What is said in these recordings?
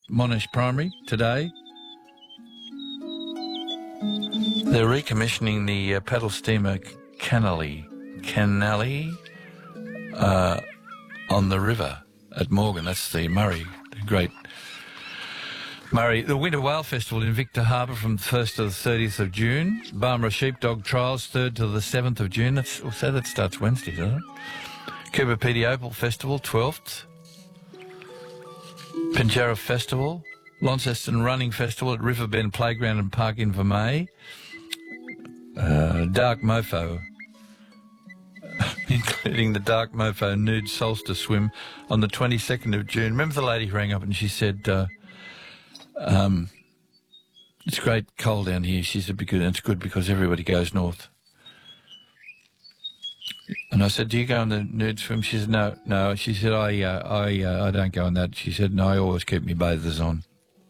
Monash Primary today. They're recommissioning the paddle steamer Canally on the river at Morgan. That's the Murray, the great Murray. The Winter Whale Festival in Victor Harbour from the 1st to the 30th of June. Barmera Sheepdog Trials 3rd to the 7th of June. So that starts Wednesday, doesn't it? Cooper Pedy Opal Festival 12th. Pinjarra Festival. Launceston Running Festival at Riverbend Playground and Park in Vermey. Dark Mofo, including the Dark Mofo Nude Solstice Swim on the 22nd of June. Remember the lady who rang up and she said, it's great cold down here. She said, it's good because everybody goes north. And I said, do you go on the nude swim? She said, no. She said, I don't go on that. She said, no, I always keep my bathers on.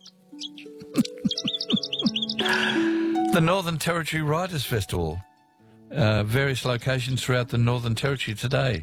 The Northern Territory Writers Festival. Various locations throughout the Northern Territory today.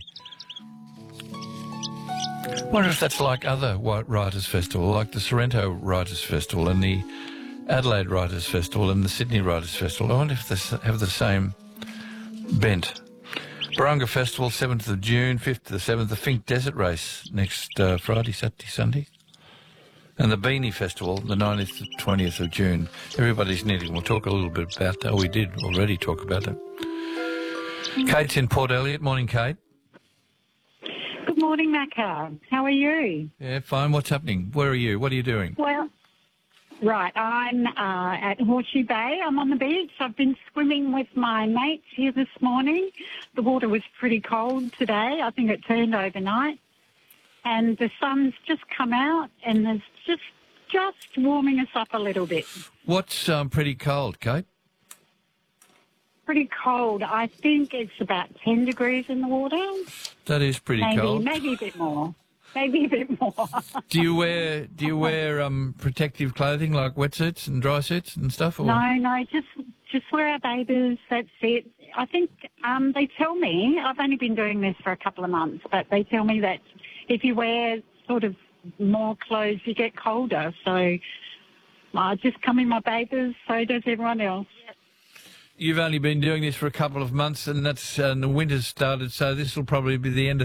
Wonder if that's like other Writers Festival, like the Sorrento Writers Festival and the Adelaide Writers Festival and the Sydney Writers Festival. I wonder if they have the same bent. Barunga Festival, 7th of June, 5th to the 7th. The Fink Desert Race next Friday, Saturday, Sunday. And the Beanie Festival, the 19th to 20th of June. Everybody's knitting. We'll talk a little bit about that. We did already talk about that. Kate's in Port Elliot. Morning, Kate. Good morning, Macca. How are you? Yeah, fine. What's happening? Where are you? What are you doing? Well, right, I'm at Horseshoe Bay. I'm on the beach. I've been swimming with my mates here this morning. The water was pretty cold today. I think it turned overnight. And the sun's just come out and there's just warming us up a little bit. What's pretty cold, Kate? Pretty cold. I think it's about 10 degrees in the water. That is pretty cold. Maybe a bit more. Maybe a bit more. Do you wear protective clothing like wetsuits and dry suits and stuff? Or? No, just wear our bathers. That's it. I think they tell me, I've only been doing this for a couple of months, but they tell me that if you wear sort of more clothes, you get colder. So I just come in my bathers, so does everyone else. You've only been doing this for a couple of months and the winter's started, so this will probably be the end of